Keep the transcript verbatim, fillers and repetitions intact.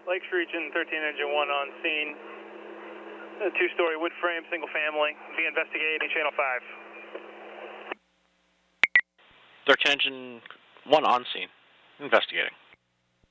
Lakes Region, thirteen Engine one on scene. A two-story wood frame, single family. Be investigating Channel five. thirteen Engine one on scene. Investigating.